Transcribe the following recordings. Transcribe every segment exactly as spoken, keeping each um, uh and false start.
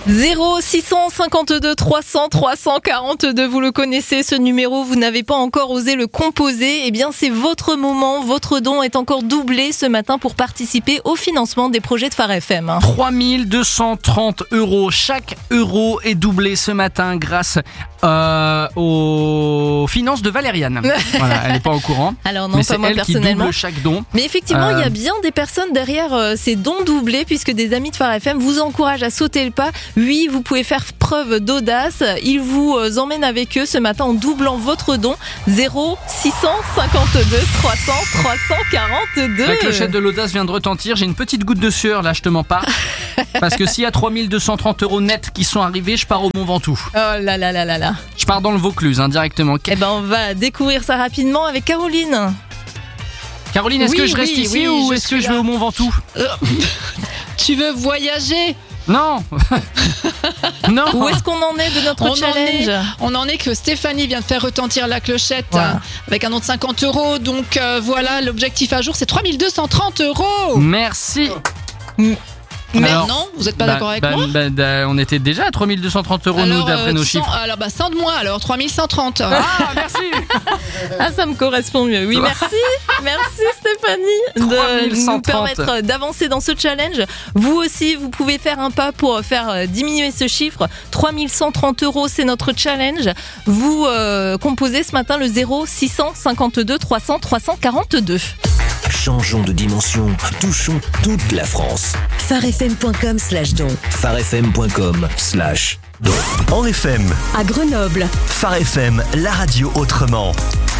zéro six cent cinquante-deux trois cents trois cent quarante-deux, vous le connaissez ce numéro, vous n'avez pas encore osé le composer, eh bien c'est votre moment, votre don est encore doublé ce matin pour participer au financement des projets de Phare F M. trois mille deux cent trente euros, chaque euro est doublé ce matin grâce euh, aux finances de Valériane. Voilà, elle n'est pas au courant. Alors non, mais pas c'est moi elle qui personnellement. double chaque don. Mais effectivement, Euh, il y a bien des personnes derrière euh, ces dons doublés puisque des amis de Phare F M vous encouragent à sauter le pas. Oui, vous pouvez faire preuve d'audace. Ils vous euh, emmènent avec eux ce matin en doublant votre don. zéro six cent cinquante-deux trois cents trois cent quarante-deux. La clochette de l'audace vient de retentir. J'ai une petite goutte de sueur là, je te mens pas. Parce que s'il y a trois mille deux cent trente euros nets qui sont arrivés, je pars au Mont Ventoux. Oh là là là là là. Je pars dans le Vaucluse hein, directement. Eh ben, on va découvrir ça rapidement avec Caroline. Caroline, est-ce Oui, que je reste oui, ici oui, ou je est-ce que suis je vais là. au Mont Ventoux? Tu veux voyager? Non. Non. Où est-ce qu'on en est de notre On en challenge? est, on en est que Stéphanie vient de faire retentir la clochette Voilà. hein, avec un don de cinquante euros. Donc euh, voilà, l'objectif à jour, c'est trois mille deux cent trente euros. Merci. Mais Alors, non, vous n'êtes pas Bah, d'accord avec bah, moi? bah, bah, on était déjà à trois mille deux cent trente euros nous Alors, d'après euh, nos cent- chiffres. alors bah cent de moins, alors trois mille cent trente. Ah, merci. Ah, ça me correspond mieux. Oui, merci. Merci Stéphanie trois de mille cent nous trente. permettre d'avancer dans ce challenge. Vous aussi, vous pouvez faire un pas pour faire euh, diminuer ce chiffre. trois mille cent trente euros, c'est notre challenge. Vous euh, composez ce matin le zéro six cent cinquante-deux trois cents trois cent quarante-deux. Changeons de dimension, touchons toute la France. farfm point com slash don. farfm point com slash don. En F M, À Grenoble, Phare F M, la radio autrement.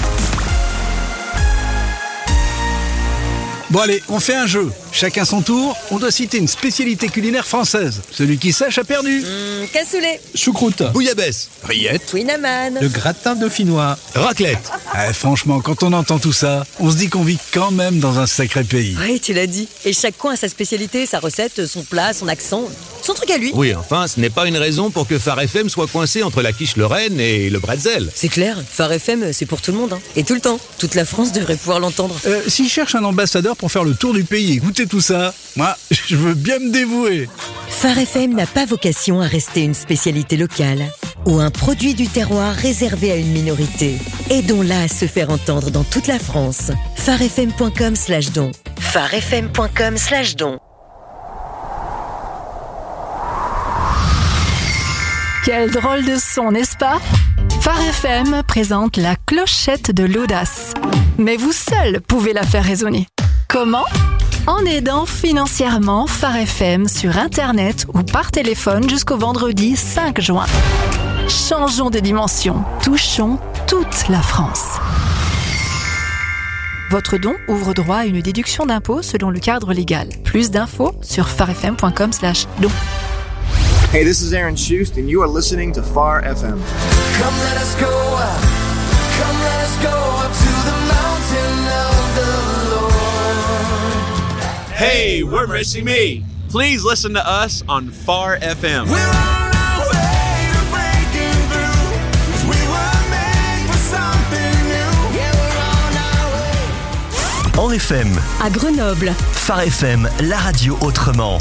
Bon allez, on fait un jeu. Chacun son tour, on doit citer une spécialité culinaire française. Celui qui sèche a perdu. mmh, cassoulet, Choucroute, Bouillabaisse, rillette, Twinaman, le gratin dauphinois. raclette. Eh, franchement, quand on entend tout ça, on se dit qu'on vit quand même dans un sacré pays. Oui, tu l'as dit. Et chaque coin a sa spécialité, sa recette, son plat, son accent, son truc à lui. Oui, enfin, ce n'est pas une raison pour que Phare F M soit coincé entre la quiche Lorraine et le bretzel. C'est clair, Phare F M, c'est pour tout le monde. Hein. Et tout le temps. Toute la France devrait pouvoir l'entendre. Euh, si je cherche un ambassadeur pour faire le tour du pays et goûter tout ça, moi, je veux bien me dévouer. Phare F M n'a pas vocation à rester une spécialité locale ou un produit du terroir réservé à une minorité. Aidons-la à se faire entendre dans toute la France. farfm point com slash don. farfm point com slash don. Quel drôle de son, n'est-ce pas? Phare F M présente la clochette de l'audace. Mais vous seul pouvez la faire résonner. Comment? En aidant financièrement Phare F M sur Internet ou par téléphone jusqu'au vendredi cinq juin. Changeons de dimension, touchons toute la France. Votre don ouvre droit à une déduction d'impôt selon le cadre légal. Plus d'infos sur farfm point com slash don. Hey, this is Aaron Schust, and you are listening to Phare F M. Come let us go up, come let us go up to the mountain of the Lord. Hey, we're Missy Me. Please listen to us on Phare F M. We're on our way to breaking through, 'cause we were made for something new. Yeah, we're on our way. En F M, À Grenoble, Phare F M, la radio autrement.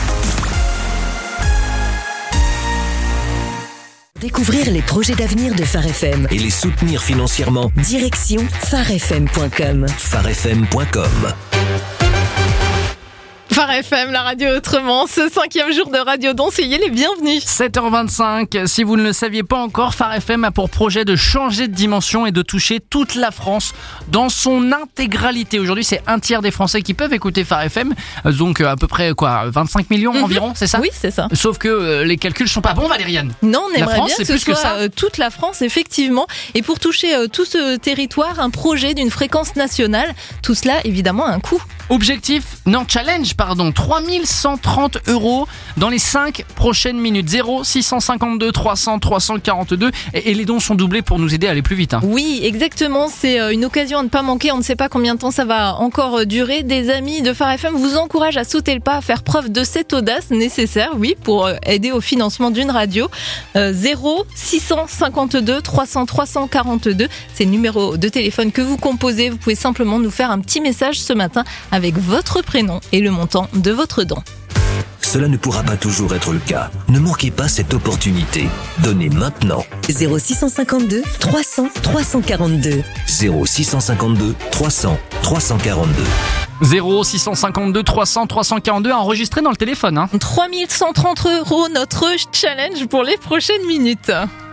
découvrir les projets d'avenir de Phare F M. Et les soutenir financièrement. Direction farfm point com. farfm point com. Phare F M, la radio autrement, ce cinquième jour de Radio Don, soyez les bienvenus. sept heures vingt-cinq, si vous ne le saviez pas encore, Phare F M a pour projet de changer de dimension et de toucher toute la France dans son intégralité. Aujourd'hui, c'est un tiers des Français qui peuvent écouter Phare F M, donc à peu près quoi, vingt-cinq millions Mhm. environ, c'est ça? Oui, c'est ça. Sauf que euh, les calculs sont pas bons, Valériane. Non, on La aimerait France, bien c'est que ce plus que soit ça. euh, toute la France, effectivement. Et pour toucher euh, tout ce territoire, un projet d'une fréquence nationale. Tout cela, évidemment, a un coût. Objectif, non, challenge, pardon, trois mille cent trente euros dans les cinq prochaines minutes. zéro six cent cinquante-deux trois cents trois cent quarante-deux et, et les dons sont doublés pour nous aider à aller plus vite. Hein. Oui, exactement. C'est euh, une occasion à ne pas manquer. On ne sait pas combien de temps ça va encore euh, durer. Des amis de Phare F M vous encouragent à sauter le pas, à faire preuve de cette audace nécessaire, oui, pour euh, aider au financement d'une radio. Euh, zéro six cent cinquante-deux trois cents trois cent quarante-deux, c'est le numéro de téléphone que vous composez. Vous pouvez simplement nous faire un petit message ce matin avec votre prénom et le montant de votre don. cela ne pourra pas toujours être le cas. Ne manquez pas cette opportunité. Donnez maintenant. zéro six cent cinquante-deux trois cents trois cent quarante-deux. zéro six cent cinquante-deux trois cents trois cent quarante-deux. zéro six cent cinquante-deux trois cents trois cent quarante-deux enregistré dans le téléphone. Hein. trois mille cent trente euros notre challenge pour les prochaines minutes.